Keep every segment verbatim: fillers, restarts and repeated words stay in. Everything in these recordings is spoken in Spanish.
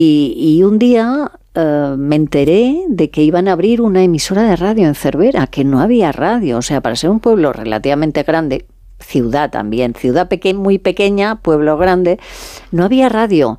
Y, y un día uh, me enteré de que iban a abrir una emisora de radio en Cervera, que no había radio. O sea, para ser un pueblo relativamente grande, ciudad también, ciudad peque- muy pequeña, pueblo grande, no había radio.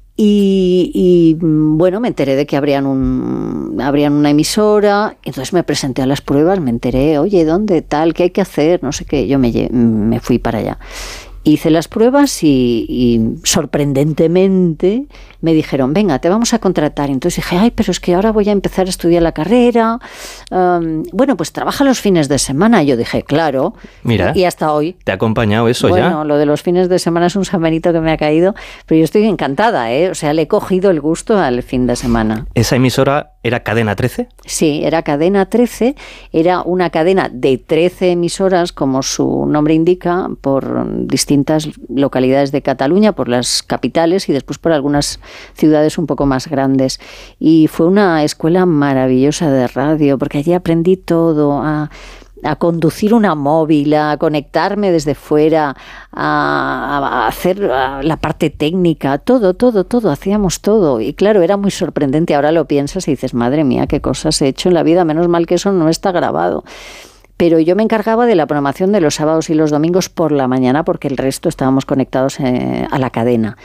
Y, y bueno, me enteré de que abrían, un, abrían una emisora, entonces me presenté a las pruebas, me enteré, oye, ¿dónde tal? ¿Qué hay que hacer? No sé qué, yo me, me fui para allá. Hice las pruebas y, y sorprendentemente me dijeron, venga, te vamos a contratar. Entonces dije, ay, pero es que ahora voy a empezar a estudiar la carrera. Um, bueno, pues trabaja los fines de semana. Yo dije, claro. Mira, y hasta hoy. ¿Te ha acompañado eso bueno, ya? Bueno, lo de los fines de semana es un san benito que me ha caído, pero yo estoy encantada, ¿eh? O sea, le he cogido el gusto al fin de semana. ¿Esa emisora era Cadena trece? Sí, era Cadena trece. Era una cadena de trece emisoras, como su nombre indica, por distintas localidades de Cataluña, por las capitales y después por algunas ciudades un poco más grandes. Y fue una escuela maravillosa de radio, porque allí aprendí todo, a, a conducir una móvil, a conectarme desde fuera, a, a hacer a la parte técnica, todo, todo, todo, hacíamos todo. Y claro, era muy sorprendente. Ahora lo piensas y dices, madre mía, qué cosas he hecho en la vida, menos mal que eso no está grabado. Pero yo me encargaba de la programación de los sábados y los domingos por la mañana, porque el resto estábamos conectados eh, a la cadena.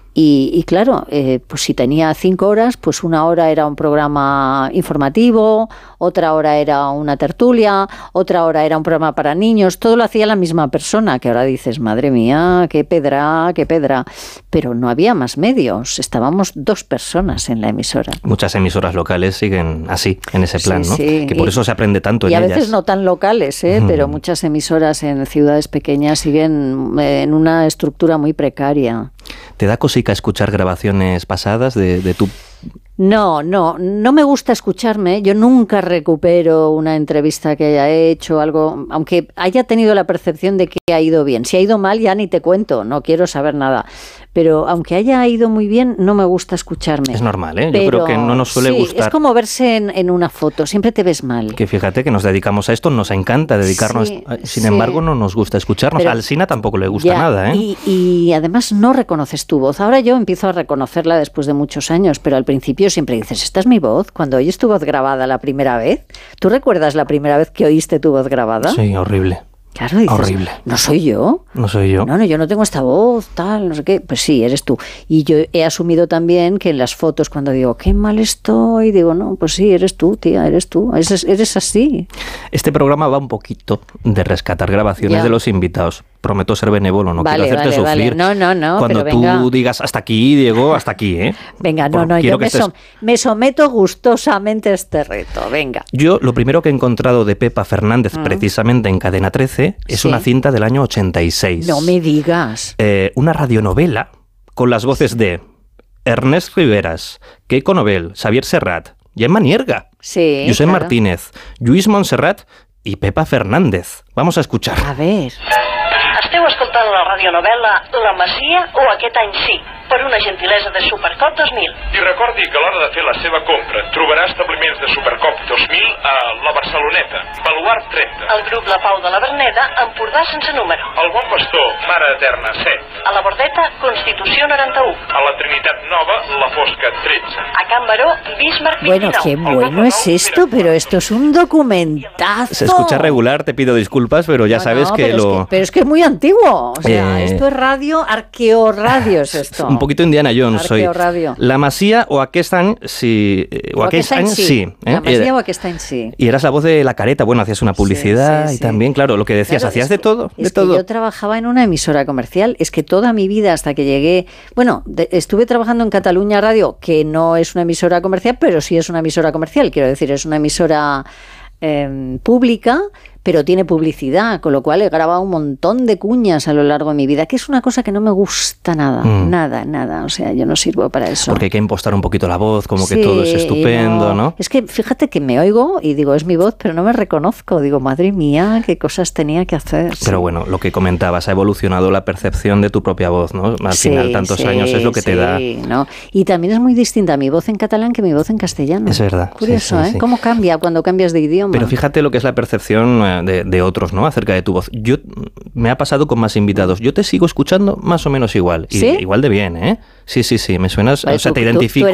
Y, y claro, eh, pues si tenía cinco horas, pues una hora era un programa informativo, otra hora era una tertulia, otra hora era un programa para niños, todo lo hacía la misma persona, que ahora dices, madre mía, qué pedra, qué pedra. Pero no había más medios, estábamos dos personas en la emisora. Muchas emisoras locales siguen así, en ese plan, sí, ¿no? Sí. Que por y, eso se aprende tanto y en ellas. Y a veces no tan locales, ¿eh? Mm. Pero muchas emisoras en ciudades pequeñas siguen en una estructura muy precaria. ¿Te da cosica escuchar grabaciones pasadas de, de tu...? No, no, no me gusta escucharme. Yo nunca recupero una entrevista que haya hecho, algo, aunque haya tenido la percepción de que ha ido bien. Si ha ido mal, ya ni te cuento, no quiero saber nada. Pero aunque haya ido muy bien, no me gusta escucharme. Es normal, ¿eh? Yo Pero, creo que no nos suele sí, gustar. Es como verse en, en una foto, siempre te ves mal. Que fíjate que nos dedicamos a esto, nos encanta dedicarnos, sí, a, sin sí. embargo no nos gusta escucharnos. Pero, a Alsina tampoco le gusta ya, nada, ¿eh? Y, y además no reconoces tu voz. Ahora yo empiezo a reconocerla después de muchos años, pero al principio siempre dices, ¿esta es mi voz? Cuando oyes tu voz grabada la primera vez, ¿tú recuerdas la primera vez que oíste tu voz grabada? Sí, horrible. Claro, dices, horrible. ¿No soy yo? No soy yo. No, no, yo no tengo esta voz, tal, no sé qué. Pues sí, eres tú. Y yo he asumido también que en las fotos, cuando digo, qué mal estoy, digo, no, pues sí, eres tú, tía, eres tú. Eres, eres así. Este programa va un poquito de rescatar grabaciones ya. de los invitados. Prometo ser benévolo, no vale, quiero hacerte vale, sufrir. Vale. No, no, no. Cuando pero tú venga. digas hasta aquí, Diego, hasta aquí, ¿eh? Venga, no, Por, no, yo me, estés... som- me someto gustosamente a este reto. Venga. Yo lo primero que he encontrado de Pepa Fernández, mm. precisamente en Cadena trece, es sí. una cinta del año ochenta y seis. No me digas. Eh, una radionovela con las voces de Ernest Riveras, Keiko Nobel, Xavier Serrat, Gemma Nierga, sí, Josep claro. Martínez, Lluís Montserrat y Pepa Fernández. Vamos a escuchar. A ver. Esteu escoltant la radionovel·la La Masia o Aquest any sí, per una gentilesa de Supercop dos mil. I recordi que a l'hora de fer la seva compra trobarà establiments de Supercop dos mil a la Barceloneta, Baluart trenta. El grup La Pau de la Verneda, Empordà sense número. El Bon Pastor, Mare Eterna set. A la Bordeta, Constitució noranta-u. A la Trinitat Nova, La Fosca tretze. A Can Baró, Bismarck Bueno, veintinou. qué bueno es esto, pero esto es un documentazo. Se escucha regular, te pido disculpas, pero ya no, sabes no, que pero lo... Es que, pero es que es muy antiguo. O sea, Eh... esto es radio, arqueorradio es esto. Un poquito Indiana Jones soy. Arqueorradio. La Masia o Aquest any sí. O, o Aquest any sí. sí ¿eh? La Masia o Aquest any sí. Y eras la voz de La Careta, bueno, hacías una publicidad sí, sí, sí. y también, claro, lo que decías, claro, hacías es de que, todo. Es de que todo. yo trabajaba en una emisora comercial, es que toda mi vida hasta que llegué, bueno, de, estuve trabajando en Cataluña Radio, que no es una emisora comercial, pero sí es una emisora comercial, quiero decir, es una emisora eh, pública, pero tiene publicidad, con lo cual he grabado un montón de cuñas a lo largo de mi vida, que es una cosa que no me gusta nada, mm. nada, nada, o sea, yo no sirvo para eso. Porque hay que impostar un poquito la voz, como sí, que todo es estupendo, ¿no? ¿no? Es que fíjate que me oigo y digo, es mi voz, pero no me reconozco, digo, madre mía, qué cosas tenía que hacer. Pero sí. bueno, lo que comentabas, ha evolucionado la percepción de tu propia voz, ¿no? Al sí, final, tantos sí, años es lo que sí, te da. ¿no? Y también es muy distinta mi voz en catalán que mi voz en castellano. Es verdad. Curioso, sí, sí, ¿eh? sí. ¿Cómo cambia cuando cambias de idioma? Pero fíjate lo que es la percepción de, de otros, ¿no? Acerca de tu voz. Yo me ha pasado con más invitados. Yo te sigo escuchando más o menos igual. Y, ¿sí? Igual de bien, ¿eh? Sí, sí, sí. Me suenas. Vale, o sea, tú, te identifico. Tú,